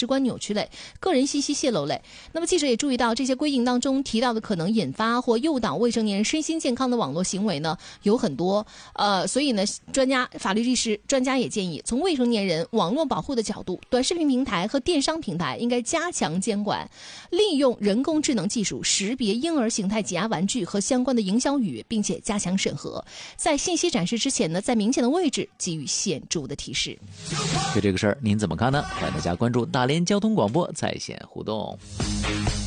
值观扭曲类、个人信息泄露类。那么记者也注意到，这些规定当中提到的可能引发或诱导未成年人身心健康的网络行为呢有很多。所以呢，法律律师专家也建议，从未成年人网络保护的角度，短视频平台和电商平台应该加强监管，利用人工智能技术识别婴儿形态挤压玩具和相关的营销语，并且加强审核，在信息展示之前呢，在明显的位置给予显著的提示。 对这个事儿您怎么看呢？欢迎大家关注大连交通广播在线互动。